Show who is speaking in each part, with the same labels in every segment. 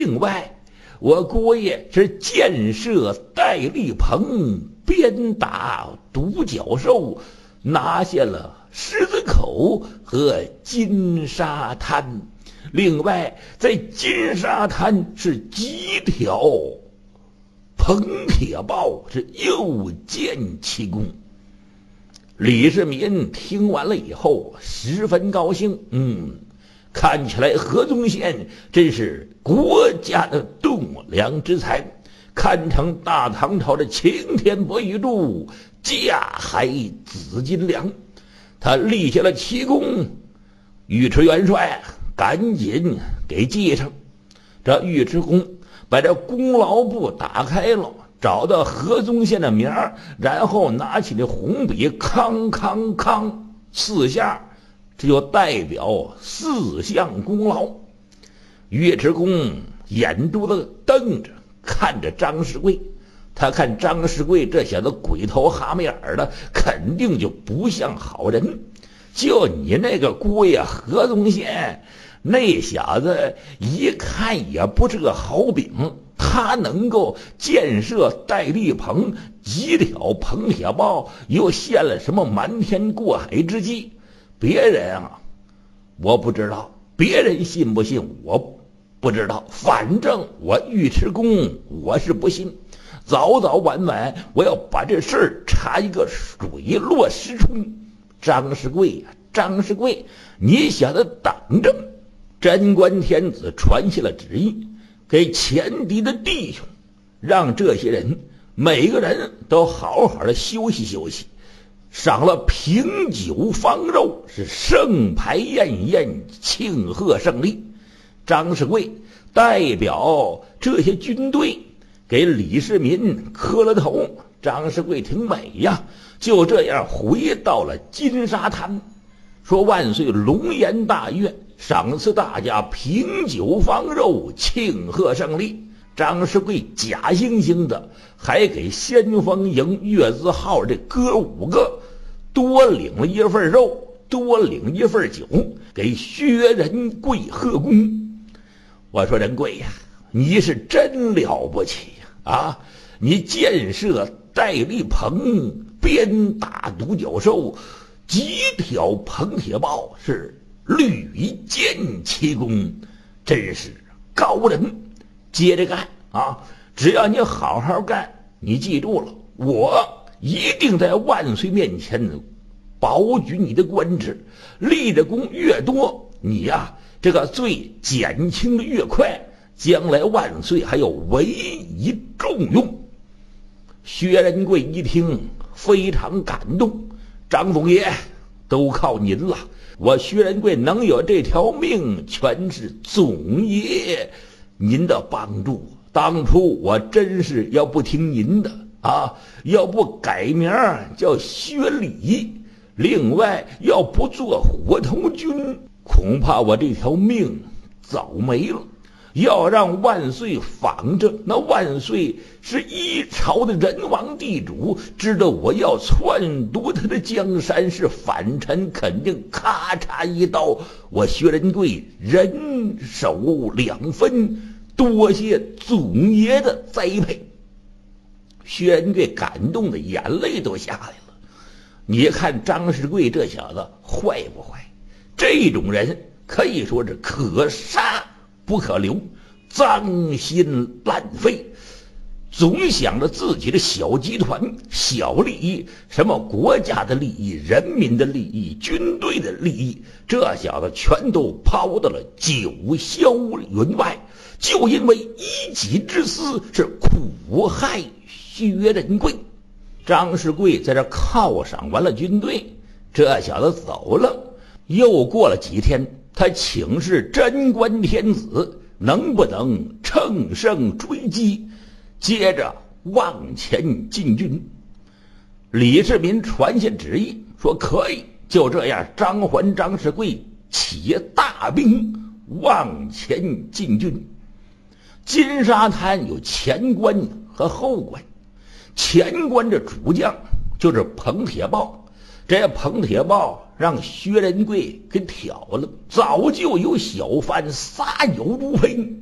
Speaker 1: 另外，我姑爷是箭射戴笠棚，鞭打独角兽，拿下了狮子口和金沙滩。另外，在金沙滩是几条彭铁豹，是又见奇功。李世民听完了以后十分高兴，看起来何宗宪真是国家的栋梁之才，堪称大唐朝的擎天博玉柱，架海紫金梁。他立下了奇功，尉迟元帅赶紧给记上。这尉迟恭把这功劳簿打开了，找到何宗宪的名儿，然后拿起那红笔，康康康4下，这就代表4项功劳。尉迟恭眼珠子瞪着看着张世贵，他看张世贵这小子鬼头蛤蟆眼的，肯定就不像好人。就你那个姑爷何宗宪，那小子一看也不是个好饼，他能够箭射戴笠棚，几条彭铁豹，又现了什么瞒天过海之计？别人啊，我不知道，别人信不信我不知道，反正我尉迟恭我是不信。早早晚晚我要把这事儿查一个水落石出。张世贵呀，张世贵，你小子等着！贞观天子传下了旨意，给前敌的弟兄，让这些人每个人都好好的休息休息，赏了品酒方肉，是盛牌宴宴，庆贺胜利。张世贵代表这些军队给李世民磕了头。张世贵挺美呀，就这样回到了金沙滩，说万岁龙颜大悦，赏赐大家品酒方肉，庆贺胜利。张世贵假惺惺的还给先锋营月字号这哥5个多领了一份肉，多领一份酒，给薛仁贵贺功。我说仁贵呀，你是真了不起呀！啊，你箭射戴笠棚，鞭打独角兽，几条彭铁豹，是屡见奇功，真是高人。接着干啊！只要你好好干，你记住了，我一定在万岁面前保举你的官职，立的功越多，你呀这个罪减轻的越快，将来万岁还要委以重用。薛仁贵一听非常感动，张总爷都靠您了，我薛仁贵能有这条命，全是总爷您的帮助。当初我真是要不听您的啊，要不改名叫薛礼，另外要不做火头军，恐怕我这条命早没了。要让万岁防着，那万岁是一朝的人王地主，知道我要篡夺他的江山，是反臣，肯定咔嚓一刀，我薛仁贵人手2分。多谢总爷的栽培。薛仁贵感动的眼泪都下来了。你看张世贵这小子坏不坏？这种人可以说是可杀不可留，脏心烂肺，总想着自己的小集团、小利益，什么国家的利益、人民的利益、军队的利益，这小子全都抛到了九霄云外，就因为一己之私，是苦害薛仁贵。张世贵在这犒赏完了军队，这小子走了。又过了几天，他请示贞观天子能不能乘胜追击，接着往前进军。李世民传下旨意说可以，就这样，张环、张世贵起大兵往前进军。金沙滩有前关和后关，前关这主将就是彭铁豹，这彭铁豹让薛仁贵给挑了，早就有小贩撒油如飞，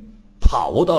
Speaker 1: 跑到